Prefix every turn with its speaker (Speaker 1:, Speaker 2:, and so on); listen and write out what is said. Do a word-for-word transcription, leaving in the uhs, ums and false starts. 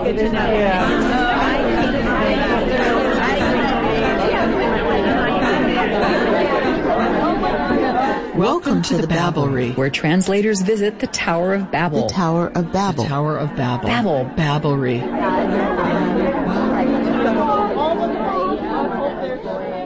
Speaker 1: Good to know.
Speaker 2: Welcome to the Babblery,
Speaker 3: where translators visit the Tower of Babel.
Speaker 2: The Tower of Babel.
Speaker 3: The Tower of Babel. Babel. Babblery.